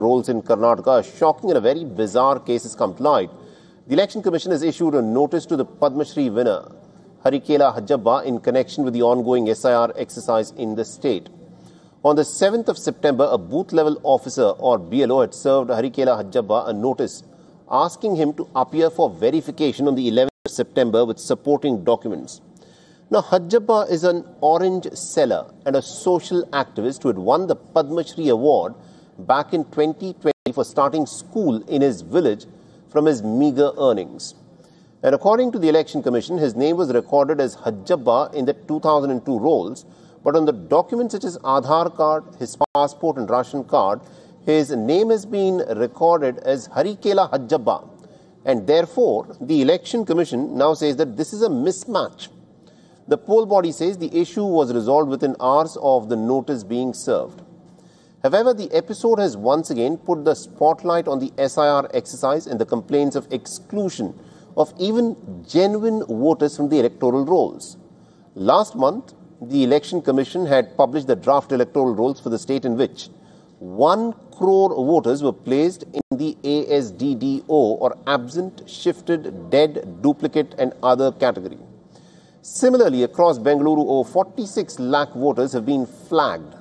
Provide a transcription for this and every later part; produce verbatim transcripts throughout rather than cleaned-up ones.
rolls in Karnataka, a shocking and a very bizarre case has come to light. The Election Commission has issued a notice to the Padma Shri winner, Harikela Hajjabba, in connection with the ongoing S I R exercise in the state. On the seventh of September, a booth-level officer or B L O had served Harikela Hajjabba a notice asking him to appear for verification on the eleventh of September with supporting documents. Now, Hajjabba is an orange seller and a social activist who had won the Padma Shri award back in twenty twenty for starting school in his village from his meager earnings. And according to the Election Commission, his name was recorded as Hajjabba in the two thousand two rolls, but on the documents such as Aadhaar card, his passport and ration card, his name has been recorded as Harikela Hajjabba. And therefore, the Election Commission now says that this is a mismatch. The poll body says the issue was resolved within hours of the notice being served. However, the episode has once again put the spotlight on the S I R exercise and the complaints of exclusion of even genuine voters from the electoral rolls. Last month, the Election Commission had published the draft electoral rolls for the state in which one crore voters were placed in the A S D D O or absent, shifted, dead, duplicate and other category. Similarly, across Bengaluru, over forty-six lakh voters have been flagged.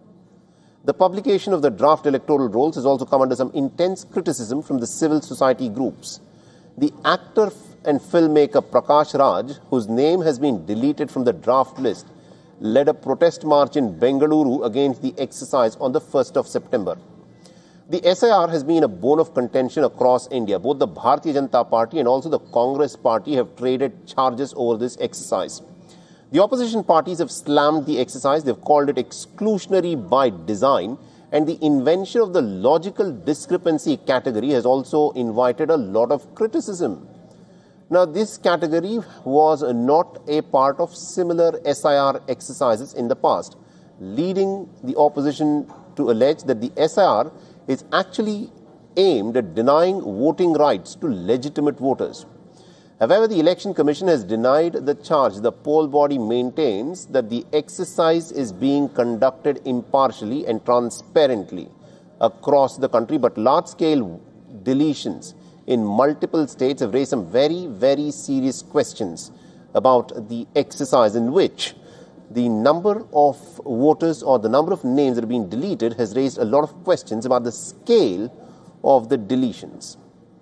The publication of the draft electoral rolls has also come under some intense criticism from the civil society groups. The actor and filmmaker Prakash Raj, whose name has been deleted from the draft list, led a protest march in Bengaluru against the exercise on the first of September. The S I R has been a bone of contention across India. Both the Bharatiya Janata Party and also the Congress Party have traded charges over this exercise. The opposition parties have slammed the exercise. They've called it exclusionary by design, and the invention of the logical discrepancy category has also invited a lot of criticism. Now, this category was not a part of similar S I R exercises in the past, leading the opposition to allege that the S I R is actually aimed at denying voting rights to legitimate voters. However, the Election Commission has denied the charge. The poll body maintains that the exercise is being conducted impartially and transparently across the country, but large-scale deletions in multiple states have raised some very, very serious questions about the exercise, in which the number of voters or the number of names that have been deleted has raised a lot of questions about the scale of the deletions.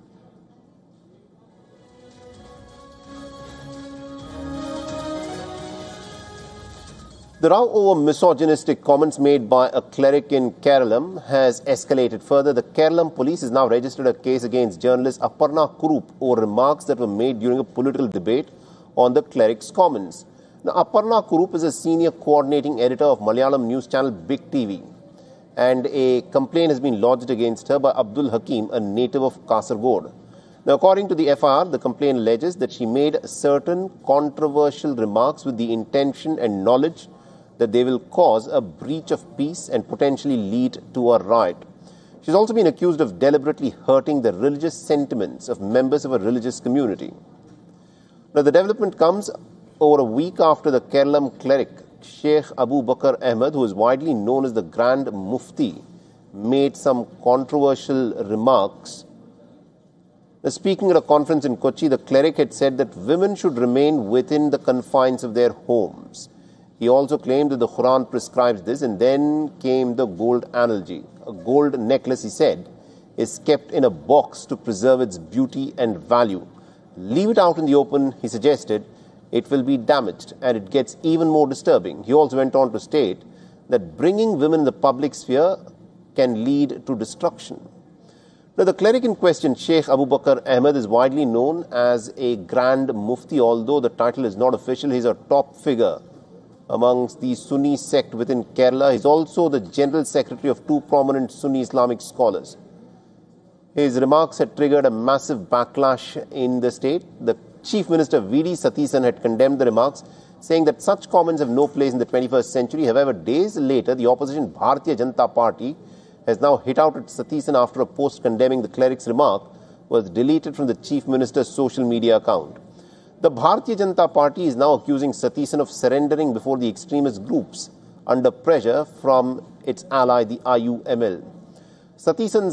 The row over misogynistic comments made by a cleric in Kerala has escalated further. The Kerala police has now registered a case against journalist Aparna Kurup over remarks that were made during a political debate on the cleric's comments. Now, Aparna Kurup is a senior coordinating editor of Malayalam news channel Big T V, and a complaint has been lodged against her by Abdul Hakim, a native of Kasaragod. Now, according to the F I R, the complaint alleges that she made certain controversial remarks with the intention and knowledge that they will cause a breach of peace and potentially lead to a riot. She has also been accused of deliberately hurting the religious sentiments of members of a religious community. Now, the development comes over a week after the Kerala cleric Sheikh Abu Bakr Ahmed, who is widely known as the Grand Mufti, made some controversial remarks. Now, speaking at a conference in Kochi, the cleric had said that women should remain within the confines of their homes. He also claimed that the Quran prescribes this, and then came the gold analogy. A gold necklace, he said, is kept in a box to preserve its beauty and value. Leave it out in the open, he suggested, it will be damaged, and it gets even more disturbing. He also went on to state that bringing women in the public sphere can lead to destruction. Now, the cleric in question, Sheikh Abu Bakr Ahmed, is widely known as a Grand Mufti. Although the title is not official, he is a top figure amongst the Sunni sect within Kerala. He is also the General Secretary of two prominent Sunni Islamic scholars. His remarks had triggered a massive backlash in the state. The Chief Minister V D Satheesan had condemned the remarks, saying that such comments have no place in the twenty-first century. However, days later, the opposition Bharatiya Janata Party has now hit out at Satheesan after a post condemning the cleric's remark was deleted from the Chief Minister's social media account. The Bharatiya Janata Party is now accusing Satheesan of surrendering before the extremist groups under pressure from its ally, the I U M L. Satheesan's